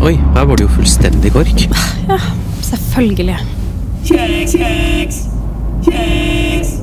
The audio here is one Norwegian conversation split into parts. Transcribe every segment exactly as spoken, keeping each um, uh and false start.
Oi, her var det jo fullstendig kork. Ja, selvfølgelig. Kjeks, kjeks, kjeks.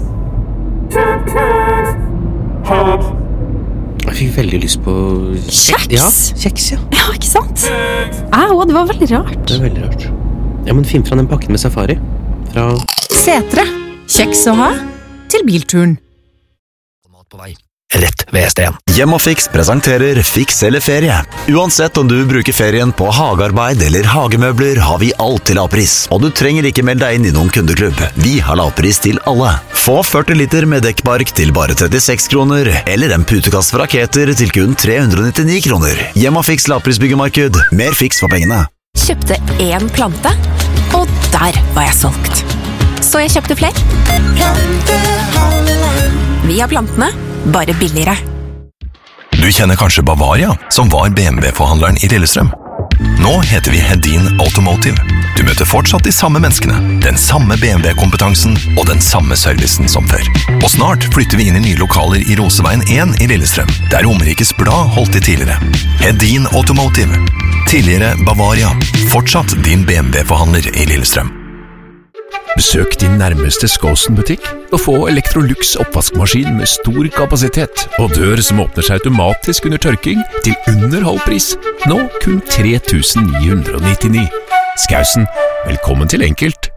Jeg fikk veldig lyst på Kjeks? Ja, kjeks, ja. Ja, ikke sant? Au, det var veldig rart. Det er veldig rart. Ja, men finn fra den pakken med safari. Fra Setre. Kjeks å ha til bilturen. Mat på vei. Rett ved Sten. Hjem og Fiks presenterer Fiks eller ferie. Uansett om du bruker ferien på hagearbeid eller hagemøbler, har vi alt til lavpris. Og du trenger ikke melde deg inn i noen kundeklubb. Vi har lavpris til alle. Få førti liter med dekkbark til bare trettiseks kroner, eller en putekast fra Keter til kun tre hundre og nittini kroner. Hjem og Fiks lavprisbyggemarked. Mer Fiks for pengene. Kjøpte en plante, og der var jeg solgt. Så jeg kjøpte flere. Vi har plantene, bare billigere. Du kjenner kanskje Bavaria, som var B M W-forhandleren i Lillestrøm. Nå heter vi Hedin Automotive. Du møter fortsatt de samme menneskene, den samme B M W-kompetansen og den samme servicen som før. Og snart flytter vi inn i nye lokaler i Roseveien én i Lillestrøm, der Romerikes Blad holdt til tidligere. Hedin Automotive. Tidligere Bavaria. Fortsatt din B M W-forhandler i Lillestrøm. Besøk din nærmeste Skåsen-butikk og få Electrolux oppvaskmaskin med stor kapasitet og dør som åpner seg automatisk under tørking til under halv pris. Nå kun tre tusen ni hundre og nittini. Skausen, velkommen til enkelt.